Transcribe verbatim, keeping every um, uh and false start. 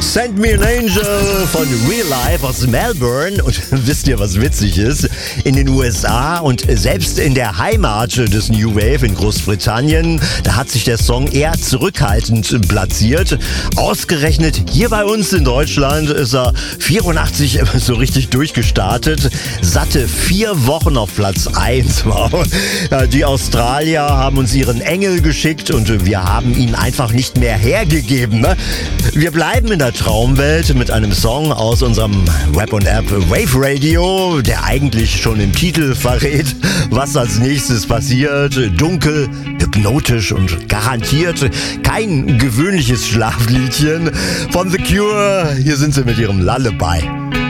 Send Me an Angel von Real Life aus Melbourne. Und wisst ihr, was witzig ist? In den U S A und selbst in der Heimat des New Wave in Großbritannien, da hat sich der Song eher zurückhaltend platziert. Ausgerechnet hier bei uns in Deutschland ist er vierundachtzig so richtig durchgestartet. Satte vier Wochen auf Platz eins. Wow. Ja, die Australier haben uns ihren Engel geschickt und wir haben ihn einfach nicht mehr hergegeben. Ne? Wir bleiben in der Traumwelt mit einem Song aus unserem Web und App Wave Radio, der eigentlich schon im Titel verrät, was als nächstes passiert. Dunkel, hypnotisch und garantiert kein gewöhnliches Schlafliedchen von The Cure. Hier sind sie mit ihrem Lullaby.